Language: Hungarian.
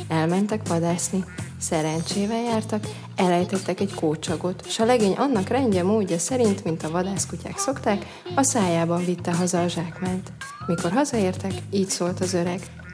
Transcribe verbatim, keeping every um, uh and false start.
Elmentek vadászni, szerencsével jártak, elejtettek egy kócsagot, s a legény annak rendje módja szerint, mint a vadászkutyák szokták, a szájában vitte haza a zsákmányt. Mikor hazaértek, így szólt az öreg: